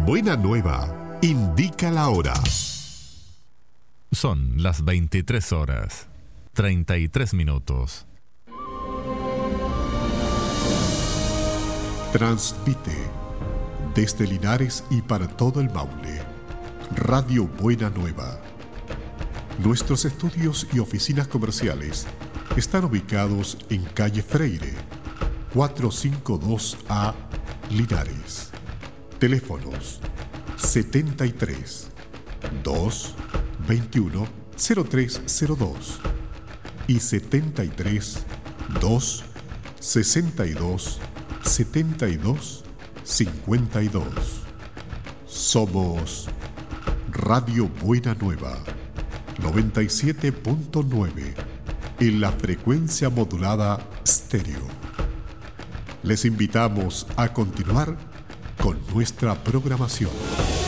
Buena Nueva indica la hora. Son las 23 horas, 33 minutos. Transmite desde Linares y para todo el Maule, Radio Buena Nueva. Nuestros estudios y oficinas comerciales están ubicados en calle Freire, 452A, Linares. Teléfonos 73 2 21 0302 y 73 2 62 72 52. Somos Radio Buena Nueva 97.9 en la frecuencia modulada estéreo. Les invitamos a continuar con nuestra programación.